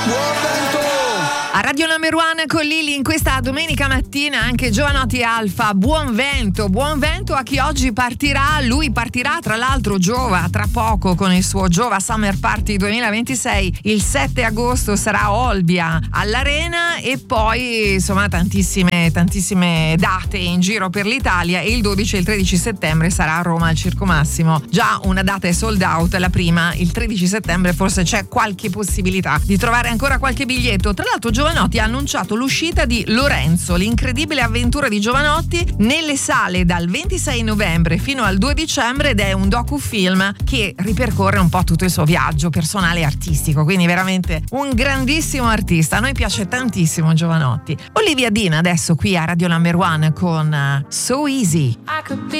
Buon vento! A Radio Number One con Lili in questa domenica mattina anche Giovanotti Alfa, buon vento a chi oggi partirà. Lui partirà tra l'altro Giova tra poco con il suo Giova Summer Party 2026. Il 7 agosto sarà a Olbia all'Arena e poi insomma tantissime date in giro per l'Italia, e il 12 e il 13 settembre sarà a Roma al Circo Massimo. Già una data è sold out, la prima il 13 settembre, forse c'è qualche possibilità di trovare ancora qualche biglietto. Tra l'altro Giovanotti ha annunciato l'uscita di Lorenzo, l'incredibile avventura di Giovanotti, nelle sale dal 26 novembre fino al 2 dicembre, ed è un docufilm che ripercorre un po' tutto il suo viaggio personale e artistico, quindi veramente un grandissimo artista. A noi piace tantissimo Giovanotti. Olivia Dean adesso qui a Radio Number One con So Easy. I could be